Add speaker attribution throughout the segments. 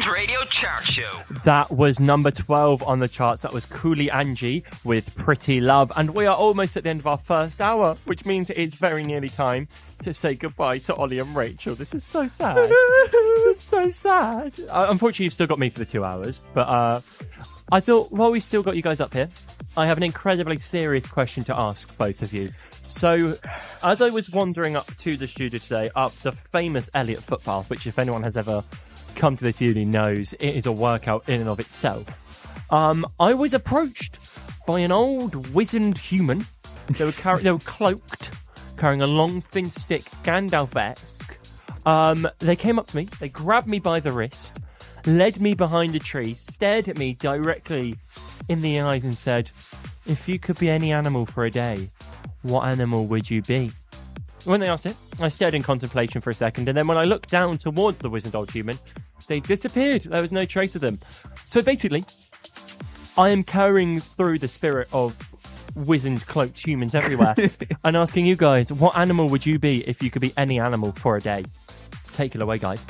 Speaker 1: Radio Chart Show.
Speaker 2: That was number 12 on the charts. That was Cooley Angie with Pretty Love. And we are almost at the end of our first hour, which means it's very nearly time to say goodbye to Ollie and Rachel. This is so sad. This is so sad. Unfortunately, you've still got me for the 2 hours. But I thought, while we still got you guys up here, I have an incredibly serious question to ask both of you. So, as I was wandering up to the studio today, up the famous Elliott footpath, which if anyone has ever come to this uni knows it is a workout in and of itself. I was approached by an old wizened human. They were cloaked, carrying a long thin stick, Gandalf-esque. They came up to me, they grabbed me by the wrist, led me behind a tree, stared at me directly in the eyes and said, "If you could be any animal for a day, what animal would you be?" When they asked it, I stared in contemplation for a second, and then when I looked down towards the wizened old human, they disappeared. There was no trace of them. So basically, I am carrying through the spirit of wizened cloaked humans everywhere and asking you guys, what animal would you be if you could be any animal for a day? Take it away, guys.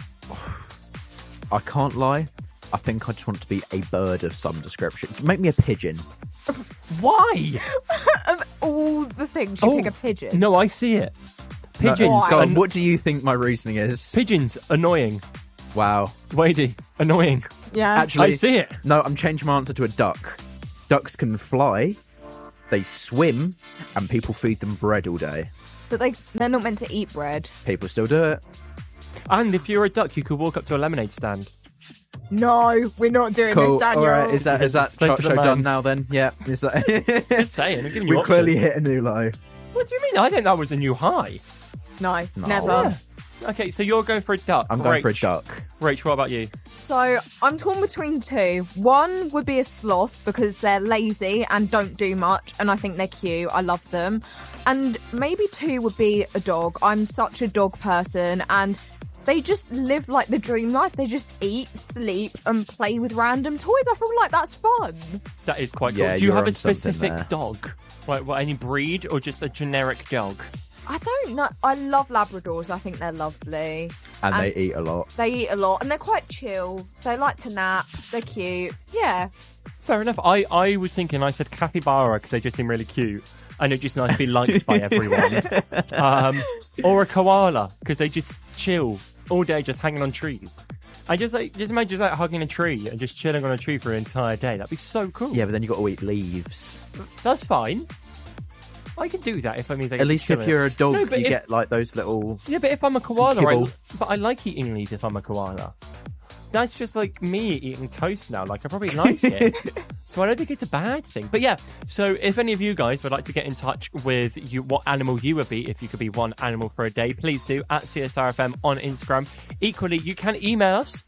Speaker 3: I can't lie. I think I just want to be a bird of some description. Make me a pigeon.
Speaker 2: Why?
Speaker 4: Of all the things, you pick a pigeon.
Speaker 2: No, I see it. Pigeons.
Speaker 3: No, go on, what do you think my reasoning is?
Speaker 2: Pigeons, annoying.
Speaker 3: Wow.
Speaker 2: Wadey, annoying.
Speaker 4: Yeah.
Speaker 3: Actually,
Speaker 2: I see it.
Speaker 3: No, I'm changing my answer to a duck. Ducks can fly, they swim, and people feed them bread all day.
Speaker 4: But they're not meant to eat bread.
Speaker 3: People still do it.
Speaker 2: And if you're a duck, you could walk up to a lemonade stand.
Speaker 4: No, we're not doing
Speaker 3: Cool.
Speaker 4: this, Daniel.
Speaker 3: All right, is that
Speaker 2: Straight
Speaker 3: chart
Speaker 2: to the
Speaker 3: show
Speaker 2: man.
Speaker 3: done now then? Yeah. Is that...
Speaker 2: Just saying, I'm giving you
Speaker 3: We
Speaker 2: options.
Speaker 3: clearly hit a new low.
Speaker 2: What do you mean? I think that was a new high.
Speaker 4: No,
Speaker 3: No.
Speaker 4: never.
Speaker 2: Yeah. Okay, so you're going for a duck.
Speaker 3: I'm going for a duck.
Speaker 2: Rach, what about you?
Speaker 4: So I'm torn between two. One would be a sloth because they're lazy and don't do much, and I think they're cute. I love them. And maybe two would be a dog. I'm such a dog person, and they just live like the dream life. They just eat, sleep, and play with random toys. I feel like that's fun.
Speaker 2: That is quite cool.
Speaker 3: Yeah,
Speaker 2: Do you
Speaker 3: you're
Speaker 2: have a
Speaker 3: on something
Speaker 2: specific
Speaker 3: there.
Speaker 2: dog? Like, what, any breed or just a generic dog?
Speaker 4: I don't know. I love Labradors. I think they're lovely.
Speaker 3: And they eat a lot.
Speaker 4: They eat a lot, and they're quite chill. They like to nap. They're cute. Yeah.
Speaker 2: Fair enough. I was thinking, I said capybara because they just seem really cute. And it's just nice to be liked by everyone. Or a koala because they just chill all day, just hanging on trees. I just imagine just like hugging a tree and just chilling on a tree for an entire day. That'd be so cool.
Speaker 3: Yeah, but then you got to eat leaves.
Speaker 2: That's fine. I can do that if I mean.
Speaker 3: At least if you're a dog,
Speaker 2: No, but
Speaker 3: you
Speaker 2: if-
Speaker 3: get like those little.
Speaker 2: Yeah, but if I'm a koala,
Speaker 3: kibble.
Speaker 2: but I like eating leaves if I'm a koala. That's just like me eating toast now. Like, I probably like it. So I don't think it's a bad thing. But yeah, so if any of you guys would like to get in touch with you, what animal you would be if you could be one animal for a day, please do at CSRFM on Instagram. Equally, you can email us,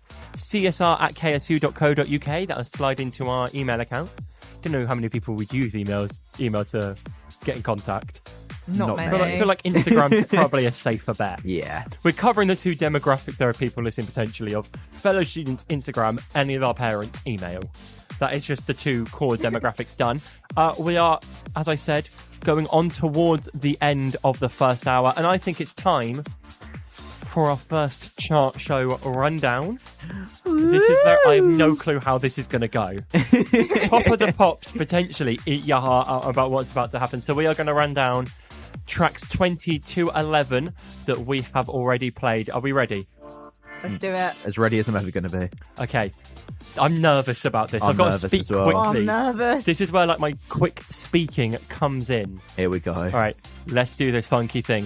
Speaker 2: csr@ksu.co.uk. That'll slide into our email account. Don't know how many people would use email to get in contact.
Speaker 4: Not
Speaker 3: Not
Speaker 4: many.
Speaker 2: I feel like Instagram's probably a safer bet.
Speaker 3: Yeah.
Speaker 2: We're covering the two demographics there are people listening potentially of fellow students Instagram, any of our parents email. That is just the two core demographics done. We are, as I said, going on towards the end of the first hour, and I think it's time for our first chart show rundown. This is I have no clue how this is going to go. Top of the pops potentially eat your heart out about what's about to happen. So we are going to run down tracks 20 to 11 that we have already played. Are we ready?
Speaker 4: Let's do it.
Speaker 3: As ready as I'm ever going to be.
Speaker 2: Okay. I'm nervous about this.
Speaker 3: I'm
Speaker 2: I've got to
Speaker 3: nervous
Speaker 2: speak
Speaker 3: as well.
Speaker 4: Oh, I'm
Speaker 2: quickly.
Speaker 4: nervous.
Speaker 2: This is where like my quick speaking comes in.
Speaker 3: Here we go.
Speaker 2: All right, let's do this funky thing.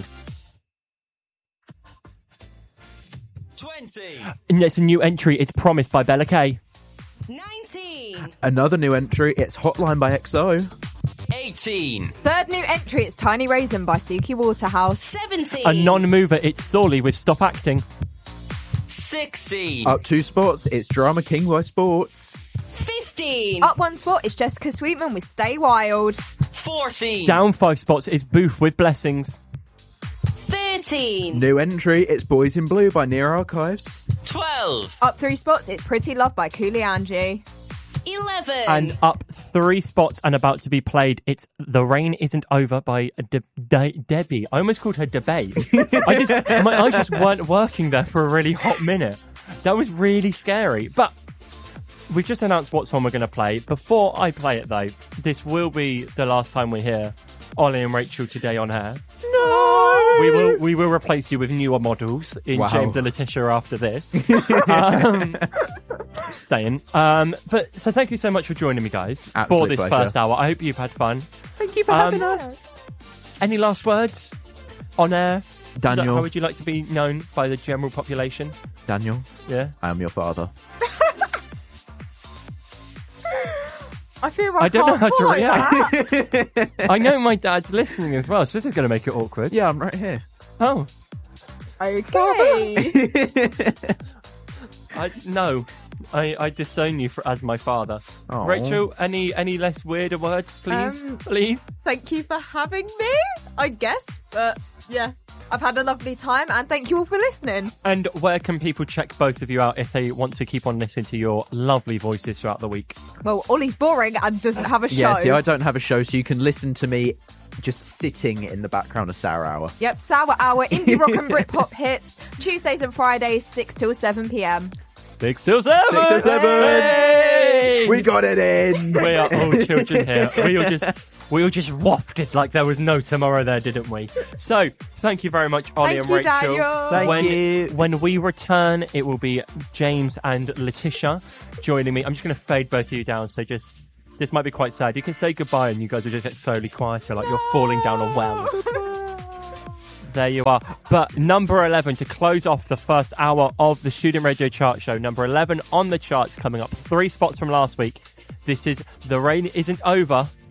Speaker 1: 20,
Speaker 2: And it's a new entry. It's Promised by Bella K.
Speaker 5: 19,
Speaker 3: Another new entry. It's Hotline by XO.
Speaker 1: 18,
Speaker 4: Third new entry, it's Tiny Raisin by Suki Waterhouse.
Speaker 5: 17,
Speaker 2: A non-mover. It's Sorley with Stop Acting.
Speaker 1: 16,
Speaker 3: Up 2 spots. It's Drama King by Sports.
Speaker 5: 15,
Speaker 4: Up one spot, it's Jessica Sweetman with Stay Wild.
Speaker 1: 14,
Speaker 2: Down 5 spots. It's Booth with Blessings.
Speaker 5: 13,
Speaker 3: New entry. It's Boys in Blue by Near Archives.
Speaker 1: 12,
Speaker 4: Up 3 spots, it's Pretty Love by Cooley Angie.
Speaker 5: 11,
Speaker 2: And up 3 spots and about to be played, it's The Rain Isn't Over by Debbie. I almost called her Debate. My eyes just weren't working there for a really hot minute. That was really scary. But we've just announced what song we're going to play. Before I play it, though, this will be the last time we hear Ollie and Rachel today on air.
Speaker 3: No!
Speaker 2: We will replace you with newer models in
Speaker 3: Wow.
Speaker 2: James and Letitia after this. Just saying. But so thank you so much for joining me, guys, for
Speaker 3: Absolute
Speaker 2: this
Speaker 3: pleasure.
Speaker 2: first hour. I hope you've had fun.
Speaker 3: Thank you for having us.
Speaker 2: Any last words on air?
Speaker 3: Daniel.
Speaker 2: How would you like to be known by the general population?
Speaker 3: Daniel,
Speaker 2: Yeah.
Speaker 3: I am your father.
Speaker 4: I feel like
Speaker 2: I don't know how to
Speaker 4: follow
Speaker 2: react.
Speaker 4: that.
Speaker 2: I know my dad's listening as well, so this is going to make it awkward.
Speaker 3: Yeah, I'm right here.
Speaker 2: Oh,
Speaker 4: Okay.
Speaker 2: I disown you as my father.
Speaker 3: Aw.
Speaker 2: Rachel, any less weirder words, please? Please?
Speaker 4: Thank you for having me, I guess. But yeah, I've had a lovely time and thank you all for listening.
Speaker 2: And where can people check both of you out if they want to keep on listening to your lovely voices throughout the week?
Speaker 4: Well, Ollie's boring and doesn't have a show.
Speaker 3: Yeah, see, I don't have a show, so you can listen to me just sitting in the background of Sour Hour.
Speaker 4: Yep, Sour Hour, indie rock and Britpop hits, Tuesdays and Fridays, 6 till 7 p.m.
Speaker 2: 6 till 7!
Speaker 3: 6 till 7!
Speaker 2: Hey!
Speaker 3: We got it in!
Speaker 2: We are all children here. We all just wafted like there was no tomorrow there, didn't we? So, thank you very much, Ollie
Speaker 4: Thank
Speaker 2: and
Speaker 4: you,
Speaker 2: Rachel.
Speaker 4: Daniel.
Speaker 3: Thank you.
Speaker 2: When we return, it will be James and Letitia joining me. I'm just going to fade both of you down, so this might be quite sad. You can say goodbye and you guys will just get slowly quieter, like you're falling down a well. There you are. But number 11, to close off the first hour of the Student Radio Chart Show, number 11 on the charts, coming up 3 spots from last week. This is The Rain Isn't Over